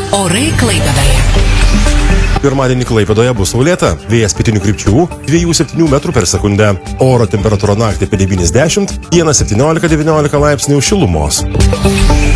Orai Klaipėdoje. Pirmadienį Klaipėdoje bus saulėta, vėjas pietinių krypčių 2–7 metrų per sekundę. Oro temperatūra naktį apie 9–10, dieną 17–19 laipsnių šilumos.